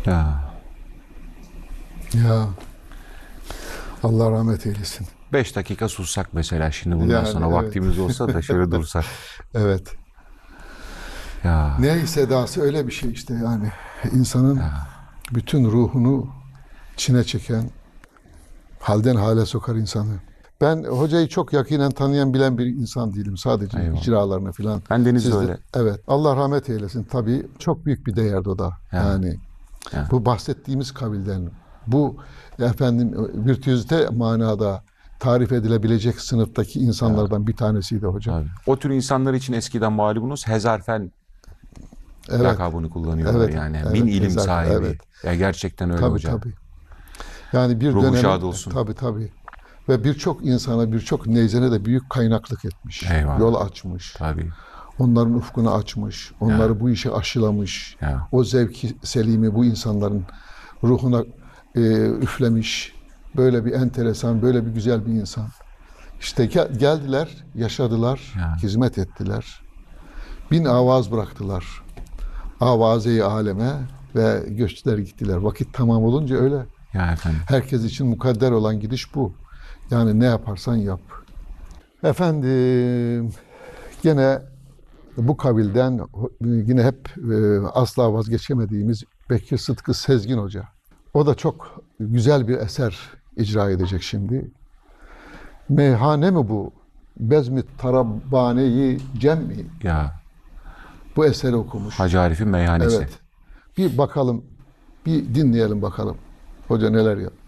Ya. Ya Allah rahmet eylesin. 5 dakika sussak mesela şimdi bundan Yani sonra evet. vaktimiz olsa da şöyle dursak. Evet. Ya. Neyse edası öyle bir şey işte yani. İnsanın Ya. bütün ruhunu içine çeken, halden hale sokar insanı. Ben hocayı çok yakinen tanıyan bilen bir insan değilim. Sadece Eyvallah. icralarını filan. Ben Deniz de Siz de öyle. evet. Allah rahmet eylesin. Tabii çok büyük bir değerdi o da. Ya. Yani Ya. bu bahsettiğimiz kabilden, bu efendim virtüözite manada tarif edilebilecek sınıftaki Ya. insanlardan bir tanesiydi hocam. Tabii. O tür insanlar için eskiden malumunuz Hezarfen Evet. lakabını kullanıyorlar Evet. yani. Bin Evet. ilim Nezaket. sahibi. Evet. Ya gerçekten öyle Tabii hocam. tabii. Yani bir Ruhu dönemin şad olsun. tabii ve birçok insana, birçok neyzene de büyük kaynaklık etmiş. Yol Eyvallah. açmış. Tabii. Onların ufkunu açmış. Ya. Onları bu işe aşılamış. Ya. O zevki selimi bu insanların ruhuna üflemiş. Böyle bir enteresan, böyle bir güzel bir insan. İşte geldiler, yaşadılar, Ya. hizmet ettiler. Bin avaz bıraktılar. Avaze-i aleme ve göçtüler gittiler. Vakit tamam olunca öyle. Ya efendim. Herkes için mukadder olan gidiş bu. Yani ne yaparsan yap. Efendim, gene bu kabilden yine hep asla vazgeçemediğimiz Bekir Sıtkı Sezgin Hoca. O da çok güzel bir eser icra edecek şimdi. Meyhane mi bu? Bezmi Tarabbani Cem mi? Ya. Bu eseri okumuş. Hacı Arif'in meyhanesi. Evet. Bir bakalım, bir dinleyelim bakalım. Hoca neler yaptı.